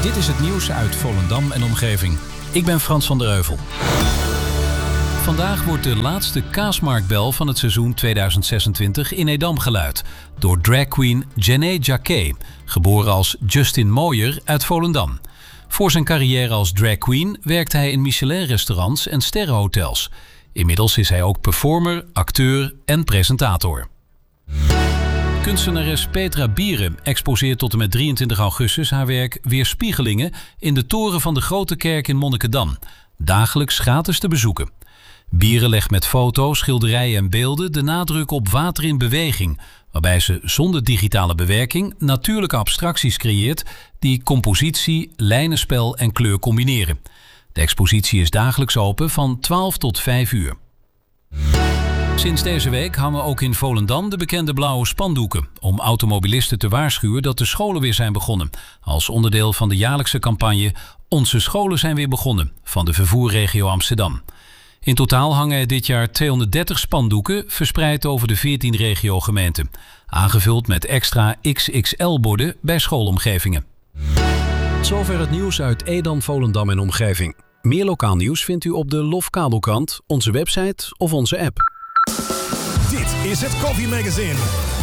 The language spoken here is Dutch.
Dit is het nieuws uit Volendam en omgeving. Ik ben Frans van der Heuvel. Vandaag wordt de laatste kaasmarktbel van het seizoen 2026 in Edam geluid door dragqueen Jenné Jacquet, geboren als Justin Mooijer uit Volendam. Voor zijn carrière als dragqueen werkte hij in Michelin-restaurants en sterrenhotels. Inmiddels is hij ook performer, acteur en presentator. Kunstenares Petra Bieren exposeert tot en met 23 augustus haar werk Weerspiegelingen in de toren van de Grote Kerk in Monnikendam. Dagelijks gratis te bezoeken. Bieren legt met foto's, schilderijen en beelden de nadruk op water in beweging, waarbij ze zonder digitale bewerking natuurlijke abstracties creëert die compositie, lijnenspel en kleur combineren. De expositie is dagelijks open van 12 tot 5 uur. Sinds deze week hangen ook in Volendam de bekende blauwe spandoeken om automobilisten te waarschuwen dat de scholen weer zijn begonnen, als onderdeel van de jaarlijkse campagne Onze scholen zijn weer begonnen van de vervoerregio Amsterdam. In totaal hangen er dit jaar 230 spandoeken verspreid over de 14 regiogemeenten, aangevuld met extra XXL-borden bij schoolomgevingen. Tot zover het nieuws uit Edam, Volendam en omgeving. Meer lokaal nieuws vindt u op de LOF Kabelkrant, onze website of onze app. Dit is het Koffie Magazine.